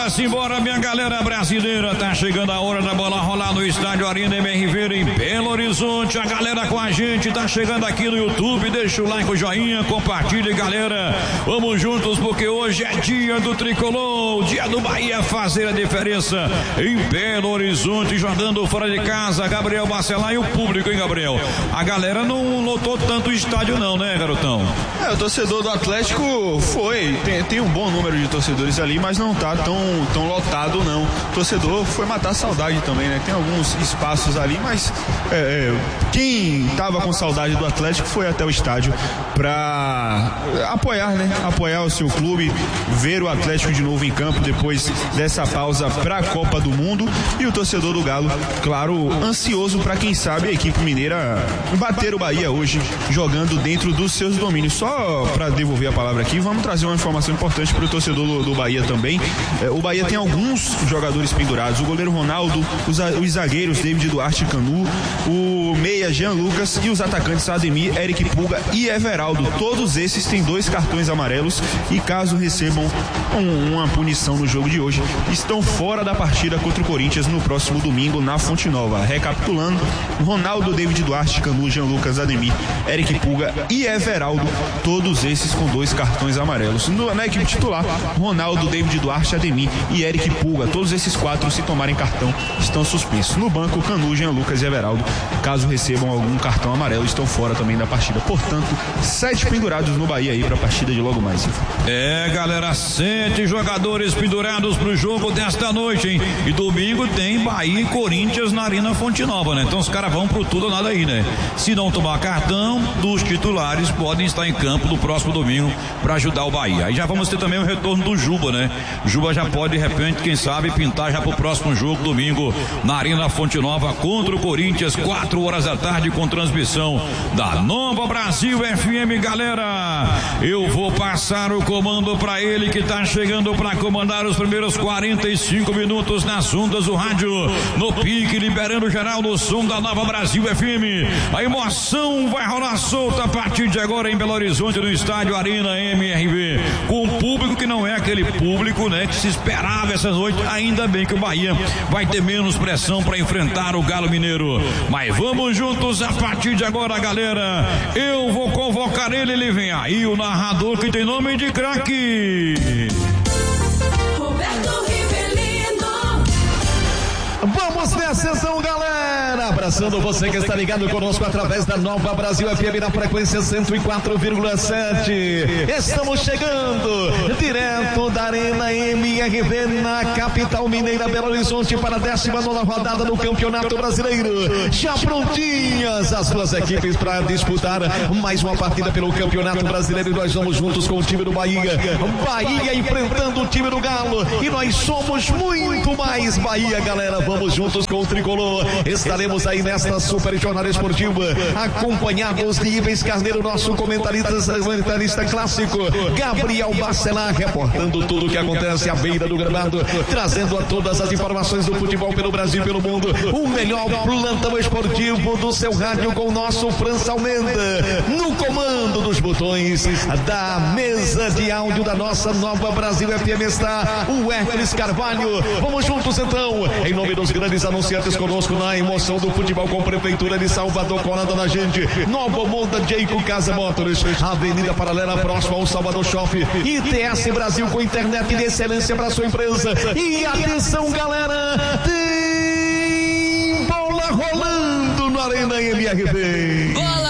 Simbora, minha galera brasileira. Tá chegando a hora da bola rolar no estádio Arena MRV em Belo Horizonte. A galera com a gente tá chegando aqui no YouTube. Deixa o like, o joinha, compartilha, galera. Vamos juntos porque hoje é dia do tricolor, dia do Bahia fazer a diferença em Belo Horizonte, jogando fora de casa. Gabriel Bacelar e o público, hein, Gabriel? A galera não lotou tanto o estádio não, né, garotão? O torcedor do Atlético tem um bom número de torcedores ali, mas não tá tão lotado não. O torcedor foi matar a saudade também, né? Tem alguns espaços ali, mas quem tava com saudade do Atlético foi até o estádio pra apoiar, né? Apoiar o seu clube, ver o Atlético de novo em campo depois dessa pausa pra Copa do Mundo. E o torcedor do Galo, claro, ansioso pra quem sabe a equipe mineira bater o Bahia hoje, jogando dentro dos seus domínios. Só pra devolver a palavra aqui, vamos trazer uma informação importante pro torcedor do Bahia também. O Bahia tem alguns jogadores pendurados, o goleiro Ronaldo, os zagueiros David Duarte e Canu, o meia Jean Lucas e os atacantes Ademir, Eric Pulga e Everaldo. Todos esses têm 2 cartões amarelos e caso recebam uma punição no jogo de hoje, estão fora da partida contra o Corinthians no próximo domingo na Fonte Nova. Recapitulando, Ronaldo, David Duarte, Canu, Jean Lucas, Ademir, Eric Pulga e Everaldo, todos esses com 2 cartões amarelos. Na equipe titular, Ronaldo, David Duarte, Ademir e Eric Pulga, todos esses 4, se tomarem cartão, estão suspensos. No banco, Canu, Jean Lucas e Everaldo, caso recebam algum cartão amarelo, estão fora também da partida. Portanto, 7 pendurados no Bahia aí para a partida de logo mais. Galera, 7 jogadores pendurados pro jogo desta noite, hein? E domingo tem Bahia e Corinthians na Arena Fonte Nova, né? Então os caras vão pro tudo ou nada aí, né? Se não tomar cartão, dos titulares podem estar em campo no próximo domingo para ajudar o Bahia. Aí já vamos ter também o retorno do Juba, né? Juba já pode, de repente, quem sabe, pintar já pro próximo jogo, domingo, na Arena Fonte Nova contra o Corinthians, 4 horas da tarde, com transmissão da Nova Brasil FM, galera. Eu vou passar o comando para ele que tá chegando para comandar os primeiros 45 minutos nas ondas do rádio, no pique, liberando geral no som da Nova Brasil FM. A emoção vai rolar solta a partir de agora em Belo Horizonte, no estádio Arena MRV, com um público que não é aquele público, né, que se esperava essa noite. Ainda bem que o Bahia vai ter menos pressão para enfrentar o Galo Mineiro, mas vamos juntos a partir de agora, galera. Eu vou convocar ele vem aí, o narrador que tem nome de craque, Roberto Rivelino. Vamos nessa sessão, galera, abraçando você que está ligado conosco através da Nova Brasil FM na frequência 104,7. Estamos chegando direto da Arena MRV na capital mineira, Belo Horizonte, para a 19ª rodada do Campeonato Brasileiro. Já prontinhas as duas equipes para disputar mais uma partida pelo Campeonato Brasileiro, e nós vamos juntos com o time do Bahia. Bahia enfrentando o time do Galo, e nós somos muito mais Bahia, galera. Vamos juntos com o tricolor. Estaremos aí nesta super jornada esportiva, acompanhados de Ives Carneiro, nosso comentarista clássico, Gabriel Bacelar, reportando tudo o que acontece à beira do gramado, trazendo a todas as informações do futebol pelo Brasil e pelo mundo. O melhor plantão esportivo do seu rádio, com o nosso França Almeida no comando dos botões da mesa de áudio da nossa Nova Brasil FM, está o Hércules Carvalho. Vamos juntos então, em nome dos grandes anunciantes, conosco na emoção do futebol, com Prefeitura de Salvador colada na gente, Nova Monta Jeico Casa Motors, Avenida Paralela próxima ao Salvador Shopping, ITS Brasil, com internet de excelência para sua empresa. E atenção, galera, tem bola rolando na Arena MRV.